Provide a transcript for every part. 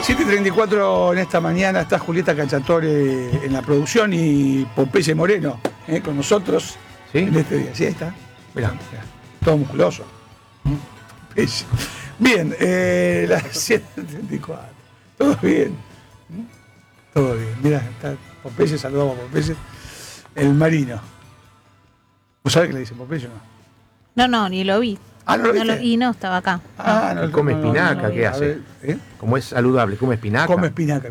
7:34 en esta mañana está Julieta Cacciatore en la producción y Popeye Moreno con nosotros. ¿Sí? En este día. Sí, ahí está. Mirá, todo musculoso. Popeye. Bien, las 7:34. Todo bien. Todo bien. Mirá, está Popeye, saludamos a Popeye. El marino. ¿Vos sabés que le dicen Popeye o no? No, ni lo vi. Ah, ¿no lo viste? Y no, estaba acá. No, come espinaca, ¿qué hace? Ver, Como es saludable, come espinaca. Come espinaca.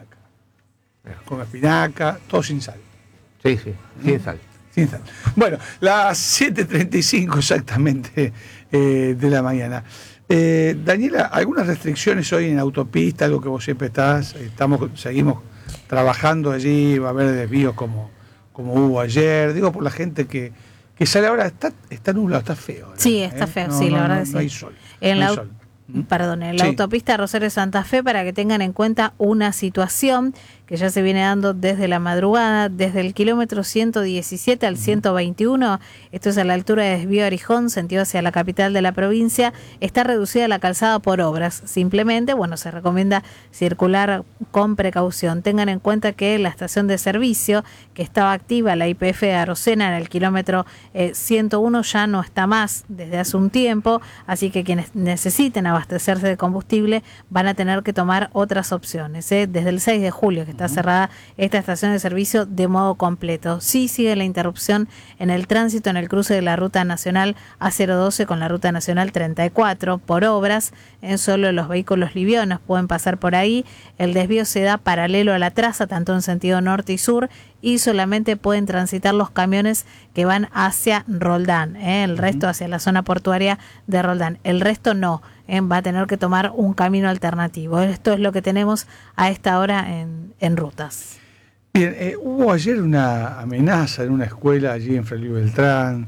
Come espinaca, todo sin sal. Sí, sin sal. Sin sal. Bueno, las 7:35 exactamente de la mañana. Daniela, ¿algunas restricciones hoy en autopista? Algo que vos siempre seguimos trabajando allí, va a haber desvíos como hubo ayer. Digo, por la gente que sale ahora, está nublado, está feo. ¿verdad? Sí, está feo, sí, la verdad que sí. No hay sol. En no la, hay sol. Perdón, en la autopista Rosario Santa Fe, para que tengan en cuenta una situación que ya se viene dando desde la madrugada, desde el kilómetro 117 al 121, esto es a la altura de desvío Arijón, sentido hacia la capital de la provincia, está reducida la calzada por obras. Simplemente, se recomienda circular con precaución. Tengan en cuenta que la estación de servicio, que estaba activa, la YPF de Arocena, en el kilómetro 101, ya no está más desde hace un tiempo, así que quienes necesiten abastecerse de combustible van a tener que tomar otras opciones. Desde el 6 de julio, que está cerrada esta estación de servicio de modo completo. Sí sigue la interrupción en el tránsito en el cruce de la Ruta Nacional A012 con la Ruta Nacional 34 por obras. Solo los vehículos livianos pueden pasar por ahí. El desvío se da paralelo a la traza, tanto en sentido norte y sur, y solamente pueden transitar los camiones que van hacia Roldán, el resto hacia la zona portuaria de Roldán. El resto no, va a tener que tomar un camino alternativo. Esto es lo que tenemos a esta hora en rutas. Bien, hubo ayer una amenaza en una escuela allí en Fray Luis Beltrán,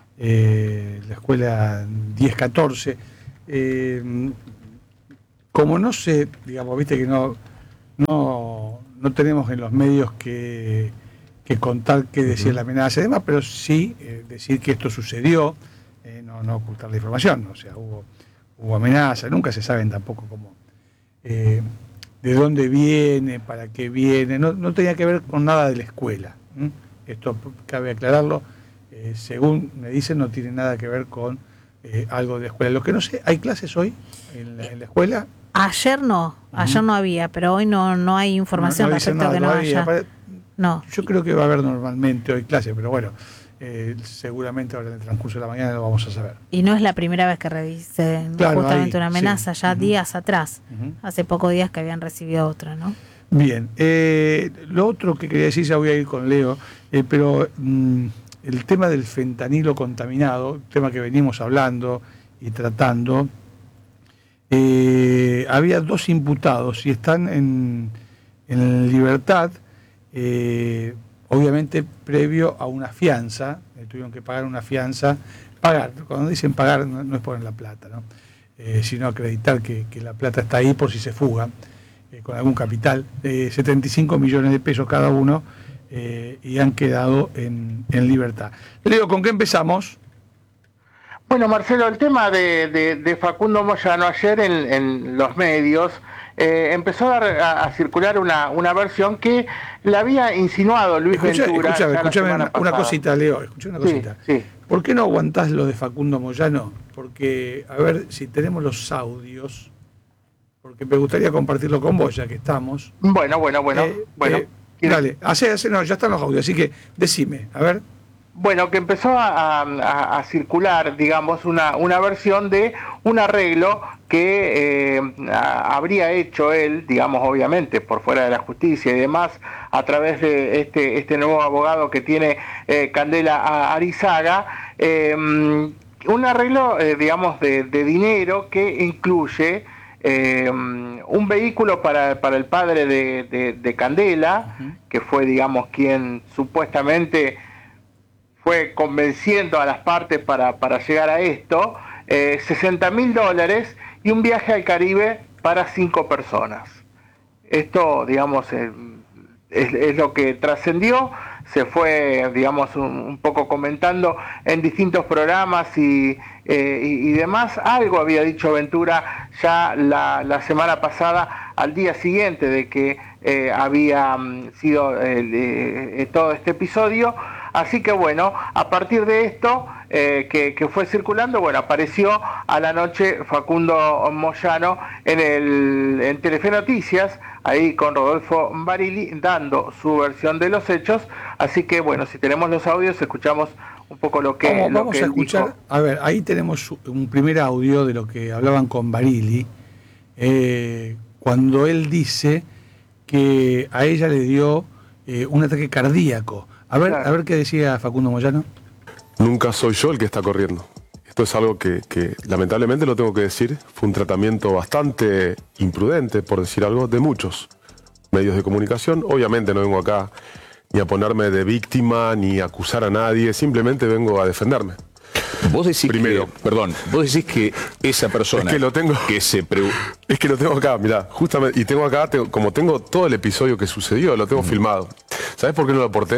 la escuela 1014. Como no sé, digamos, viste que no tenemos en los medios que contar qué decía la amenaza y demás, pero sí decir que esto sucedió, no ocultar la información. O sea, hubo amenaza, nunca se saben tampoco cómo, de dónde viene, para qué viene, no tenía que ver con nada de la escuela. Esto cabe aclararlo, según me dicen, no tiene nada que ver con algo de la escuela. Lo que no sé, ¿hay clases hoy en la escuela? Ayer no había, pero hoy no hay información respecto a que no haya. No. Yo creo que va a haber normalmente hoy clases, pero bueno, seguramente ahora en el transcurso de la mañana lo vamos a saber. Y no es la primera vez que revisen justamente una amenaza, ya días atrás, hace pocos días que habían recibido otra, ¿no? Bien, lo otro que quería decir, ya voy a ir con Leo, pero el tema del fentanilo contaminado, tema que venimos hablando y tratando, había 2 imputados y están en libertad. Obviamente previo a una fianza, tuvieron que pagar una fianza, cuando dicen pagar no es poner la plata, ¿no? Sino acreditar que la plata está ahí por si se fuga, con algún capital, 75 millones de pesos cada uno, y han quedado en libertad. Leo, ¿con qué empezamos? Bueno, Marcelo, el tema de Facundo Moyano ayer en los medios empezó a circular una versión que la había insinuado Luis Ventura. Escúchame una cosita, Leo, escuchame una cosita. Sí. ¿Por qué no aguantás lo de Facundo Moyano? Porque, a ver si tenemos los audios, porque me gustaría compartirlo con vos, ya que estamos. Bueno. Dale, no, ya están los audios, así que decime, a ver. Bueno, que empezó a circular, digamos, una versión de un arreglo que habría hecho él, digamos, obviamente, por fuera de la justicia y demás, a través de este nuevo abogado que tiene Candela Arizaga, un arreglo, digamos, de dinero que incluye un vehículo para el padre de Candela, que fue, digamos, quien supuestamente fue convenciendo a las partes para llegar a esto, $60.000 y un viaje al Caribe para 5 personas. Esto, digamos, es lo que trascendió, se fue, digamos, un poco comentando en distintos programas y demás. Algo había dicho Ventura ya la semana pasada al día siguiente de que había sido todo este episodio. Así que bueno, a partir de esto que fue circulando, bueno, apareció a la noche Facundo Moyano en Telefe Noticias, ahí con Rodolfo Barili, dando su versión de los hechos. Así que bueno, si tenemos los audios, escuchamos un poco lo que vamos a escuchar dijo. A ver, ahí tenemos un primer audio de lo que hablaban con Barili, cuando él dice que a ella le dio un ataque cardíaco. A ver qué decía Facundo Moyano. Nunca soy yo el que está corriendo. Esto es algo que lamentablemente lo tengo que decir. Fue un tratamiento bastante imprudente, por decir algo, de muchos medios de comunicación. Obviamente no vengo acá ni a ponerme de víctima, ni a acusar a nadie. Simplemente vengo a defenderme. Vos decís primero, vos decís que esa persona es que lo tengo, es que lo tengo acá, mirá, justamente, y tengo acá, como tengo todo el episodio que sucedió, lo tengo filmado. ¿Sabés por qué no lo aporté?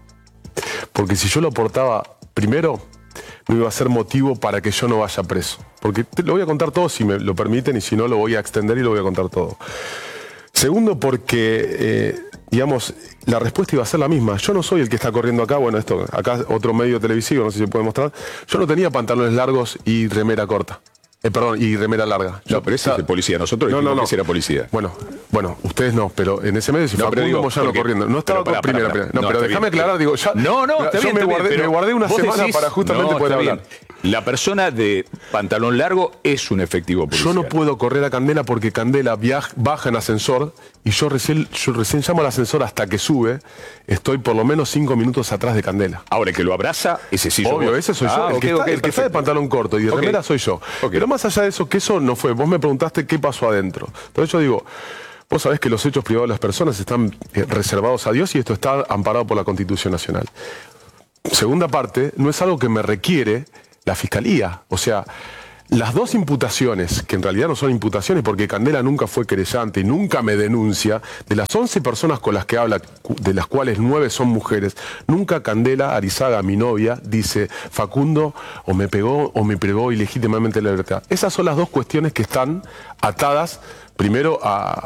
Porque si yo lo aportaba primero, no iba a ser motivo para que yo no vaya preso. Porque lo voy a contar todo si me lo permiten, y si no lo voy a extender y lo voy a contar todo. Segundo, porque, digamos, la respuesta iba a ser la misma. Yo no soy el que está corriendo acá. Bueno, acá otro medio televisivo, no sé si se puede mostrar. Yo no tenía pantalones largos y remera corta. Perdón, y remera larga. No, pero ese es de policía. Nosotros dijimos que ese era policía. Bueno, ustedes no, pero en ese medio si Facundo Moyano corriendo. No estaba con primera. No, pero déjame aclarar, digo, ya. Está bien, me guardé una semana para justamente poder hablar. La persona de pantalón largo es un efectivo policial. Yo no puedo correr a Candela porque Candela baja en ascensor y yo recién llamo al ascensor hasta que sube. Estoy por lo menos 5 minutos atrás de Candela. Ahora, el que lo abraza, ese sí obvio, ese soy yo. El que está de pantalón corto y de remera soy yo. Pero más allá de eso, que eso no fue. Vos me preguntaste qué pasó adentro. Entonces yo digo, vos sabés que los hechos privados de las personas están reservados a Dios y esto está amparado por la Constitución Nacional. Segunda parte, no es algo que me requiere la Fiscalía. O sea, las dos imputaciones, que en realidad no son imputaciones porque Candela nunca fue querellante y nunca me denuncia, de las 11 personas con las que habla, de las cuales 9 son mujeres, nunca Candela Arizaga, mi novia, dice Facundo o me pegó o me privó ilegítimamente de la libertad. Esas son las dos cuestiones que están atadas primero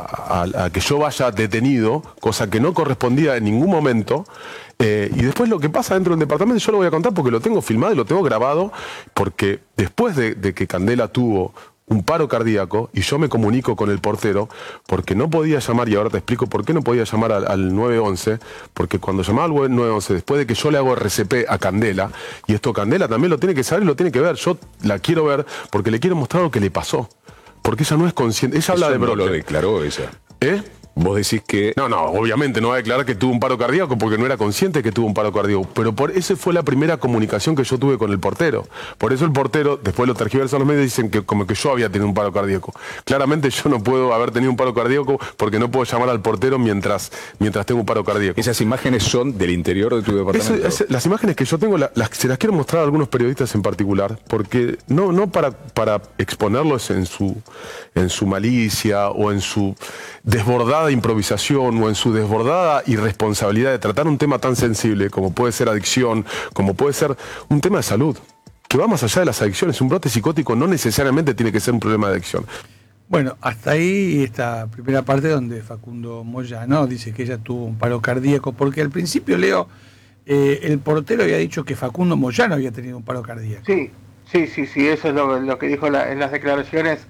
a que yo vaya detenido, cosa que no correspondía en ningún momento. Y después lo que pasa dentro del departamento, yo lo voy a contar porque lo tengo filmado y lo tengo grabado, porque después de que Candela tuvo un paro cardíaco y yo me comunico con el portero, porque no podía llamar, y ahora te explico por qué no podía llamar al 911, porque cuando llamaba al 911, después de que yo le hago RCP a Candela, y esto Candela también lo tiene que saber y lo tiene que ver, yo la quiero ver porque le quiero mostrar lo que le pasó, porque ella no es consciente, ella habla de brote. No lo declaró ella. Vos decís que... No, obviamente no va a declarar que tuvo un paro cardíaco porque no era consciente que tuvo un paro cardíaco. Pero esa fue la primera comunicación que yo tuve con el portero. Por eso el portero, después lo tergiversan los medios y dicen que como que yo había tenido un paro cardíaco. Claramente yo no puedo haber tenido un paro cardíaco porque no puedo llamar al portero mientras tengo un paro cardíaco. Esas imágenes son del interior de tu departamento. Las imágenes que yo tengo, se las quiero mostrar a algunos periodistas en particular, porque no para exponerlos en su malicia o en su desbordada improvisación o en su desbordada irresponsabilidad de tratar un tema tan sensible como puede ser adicción, como puede ser un tema de salud, que va más allá de las adicciones. Un brote psicótico no necesariamente tiene que ser un problema de adicción. Bueno, hasta ahí esta primera parte donde Facundo Moyano dice que ella tuvo un paro cardíaco, porque al principio, Leo, el portero había dicho que Facundo Moyano había tenido un paro cardíaco. Sí, eso es lo que dijo en las declaraciones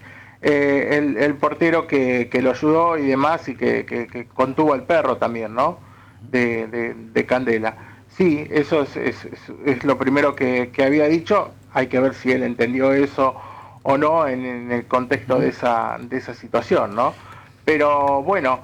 el portero que lo ayudó y demás, y que contuvo al perro también, ¿no? De Candela. Sí, eso es lo primero que había dicho. Hay que ver si él entendió eso o no en el contexto de esa situación, ¿no? Pero bueno,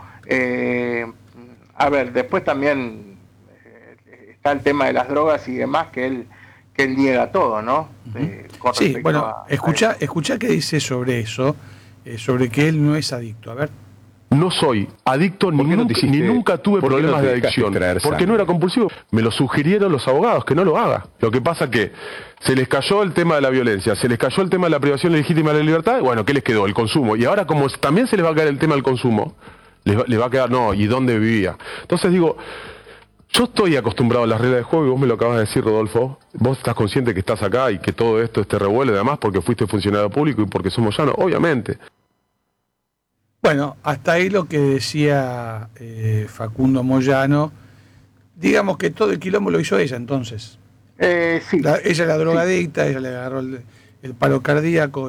a ver, después también está el tema de las drogas y demás, que él niega todo, ¿no? Sí, bueno, escuchá qué dice sobre eso, sobre que él no es adicto. A ver. No soy adicto ni nunca tuve problemas de adicción, porque no era compulsivo. Me lo sugirieron los abogados, que no lo haga. Lo que pasa que se les cayó el tema de la violencia, se les cayó el tema de la privación legítima de la libertad, y bueno, ¿qué les quedó? El consumo. Y ahora como también se les va a caer el tema del consumo, les va a quedar, no, ¿y dónde vivía? Entonces digo, yo estoy acostumbrado a las reglas de juego, y vos me lo acabas de decir, Rodolfo. Vos estás consciente que estás acá y que todo esto te revuelve, además porque fuiste funcionario público y porque somos llanos, obviamente. Bueno, hasta ahí lo que decía Facundo Moyano. Digamos que todo el quilombo lo hizo ella entonces. Sí. Ella es la drogadicta, ella le agarró el paro cardíaco,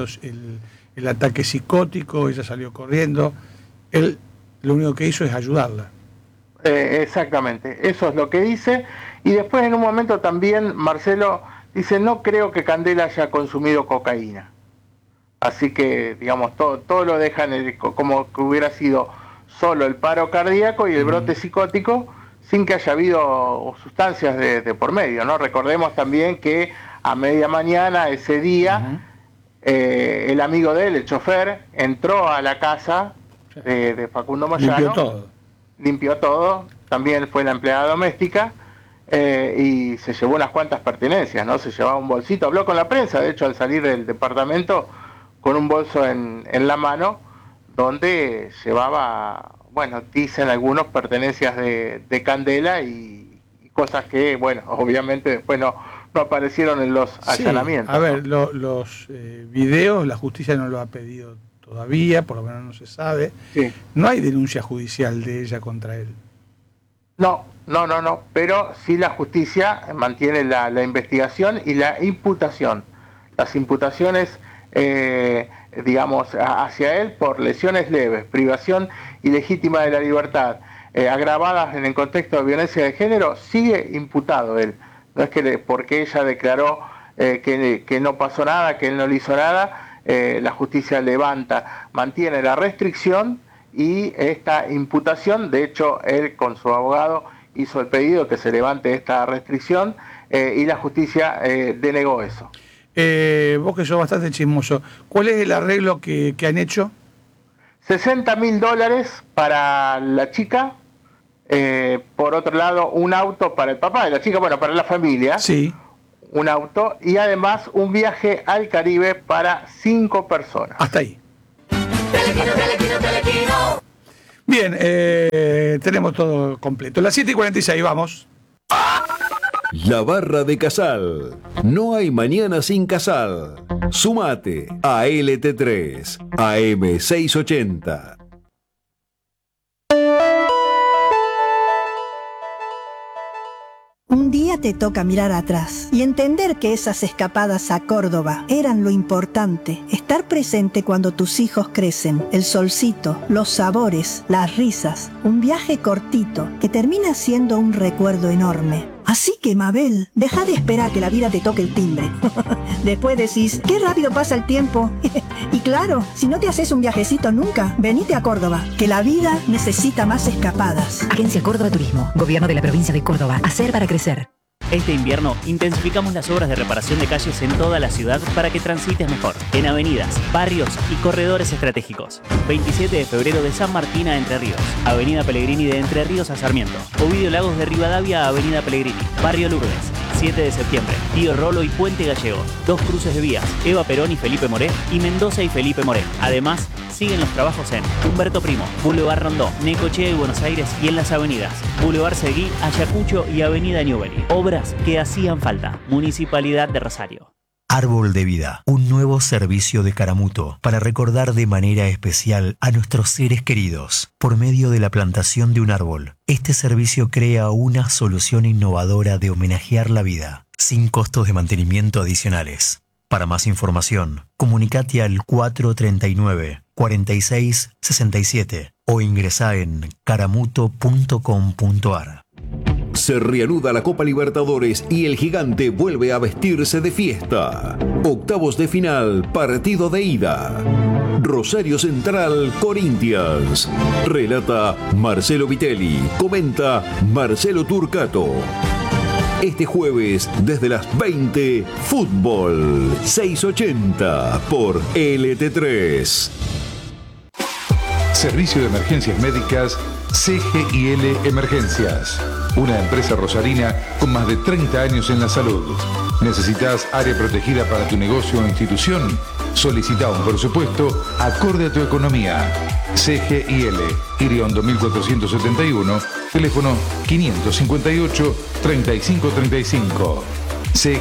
el ataque psicótico, ella salió corriendo. Él lo único que hizo es ayudarla. Exactamente, eso es lo que dice. Y después en un momento también Marcelo dice, no creo que Candela haya consumido cocaína. Así que, digamos, todo lo dejan como que hubiera sido solo el paro cardíaco y el brote psicótico, sin que haya habido sustancias de por medio, ¿no? Recordemos también que a media mañana ese día, el amigo de él, el chofer, entró a la casa de Facundo Moyano. Limpió todo. También fue la empleada doméstica y se llevó unas cuantas pertenencias, ¿no? Se llevaba un bolsito, habló con la prensa, de hecho, al salir del departamento, con un bolso en la mano, donde llevaba, bueno, dicen algunos, pertenencias de Candela y cosas que, bueno, obviamente después no aparecieron en los allanamientos. A ver, los videos, la justicia no lo ha pedido todavía, por lo menos no se sabe. Sí. No hay denuncia judicial de ella contra él. No, pero sí la justicia mantiene la investigación y la imputación. Las imputaciones, digamos, hacia él por lesiones leves, privación ilegítima de la libertad, agravadas en el contexto de violencia de género, sigue imputado él. No es que porque ella declaró que no pasó nada, que él no le hizo nada, la justicia mantiene la restricción y esta imputación. De hecho, él con su abogado hizo el pedido que se levante esta restricción y la justicia denegó eso. Vos que sos bastante chismoso, ¿cuál es el arreglo que han hecho? $60.000 para la chica, por otro lado un auto para el papá de la chica, bueno, para la familia. Sí. Un auto y además un viaje al Caribe para 5 personas. Hasta ahí. Bien, tenemos todo completo. Las 7:46, vamos. La Barra de Casal. No hay mañana sin Casal. Sumate a LT3, AM 680. Un día te toca mirar atrás y entender que esas escapadas a Córdoba eran lo importante. Estar presente cuando tus hijos crecen, el solcito, los sabores, las risas. Un viaje cortito que termina siendo un recuerdo enorme. Así que, Mabel, deja de esperar que la vida te toque el timbre. Después decís, qué rápido pasa el tiempo. Y claro, si no te haces un viajecito nunca, venite a Córdoba, que la vida necesita más escapadas. Agencia Córdoba Turismo, Gobierno de la Provincia de Córdoba. Hacer para crecer. Este invierno intensificamos las obras de reparación de calles en toda la ciudad para que transites mejor, en avenidas, barrios y corredores estratégicos. 27 de febrero de San Martín a Entre Ríos, Avenida Pellegrini de Entre Ríos a Sarmiento, Ovidio Lagos de Rivadavia a Avenida Pellegrini, Barrio Lourdes, 7 de septiembre, Tío Rolo y Puente Gallego, 2 cruces de vías, Eva Perón y Felipe Moré, y Mendoza y Felipe Moré. Además, siguen los trabajos en Humberto Primo, Boulevard Rondó, Necochea y Buenos Aires y en las avenidas Boulevard Seguí, Ayacucho y Avenida Newbery. Obras que hacían falta. Municipalidad de Rosario. Árbol de Vida, un nuevo servicio de Caramuto para recordar de manera especial a nuestros seres queridos por medio de la plantación de un árbol. Este servicio crea una solución innovadora de homenajear la vida, sin costos de mantenimiento adicionales. Para más información, comunicate al 439-4667 o ingresá en caramuto.com.ar. Se reanuda la Copa Libertadores y el Gigante vuelve a vestirse de fiesta. Octavos de final, partido de ida. Rosario Central, Corinthians. Relata Marcelo Vitelli. Comenta Marcelo Turcato. Este jueves, desde las 20, Fútbol 680 por LT3. Servicio de Emergencias Médicas CGIL Emergencias. Una empresa rosarina con más de 30 años en la salud. ¿Necesitas área protegida para tu negocio o institución? Solicita un presupuesto acorde a tu economía. CGIL, Iriondo 1471, teléfono 558-3535.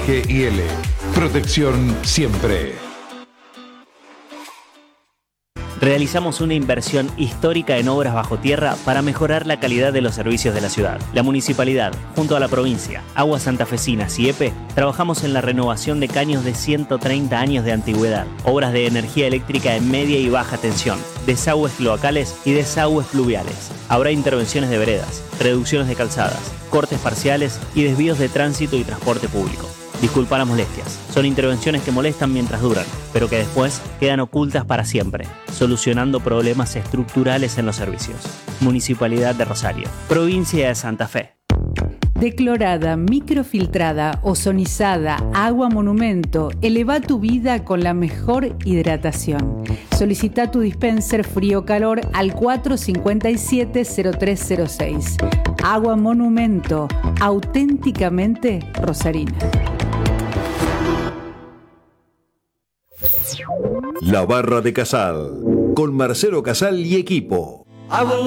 CGIL, protección siempre. Realizamos una inversión histórica en obras bajo tierra para mejorar la calidad de los servicios de la ciudad. La municipalidad, junto a la provincia, Aguas Santafesinas y EPE, trabajamos en la renovación de caños de 130 años de antigüedad, obras de energía eléctrica en media y baja tensión, desagües cloacales y desagües pluviales. Habrá intervenciones de veredas, reducciones de calzadas, cortes parciales y desvíos de tránsito y transporte público. Disculpa las molestias, son intervenciones que molestan mientras duran, pero que después quedan ocultas para siempre, solucionando problemas estructurales en los servicios. Municipalidad de Rosario, Provincia de Santa Fe. Declorada, microfiltrada, ozonizada, agua monumento, eleva tu vida con la mejor hidratación. Solicita tu dispenser frío-calor al 457-0306. Agua monumento, auténticamente rosarina. La Barra de Casal, con Marcelo Casal y equipo.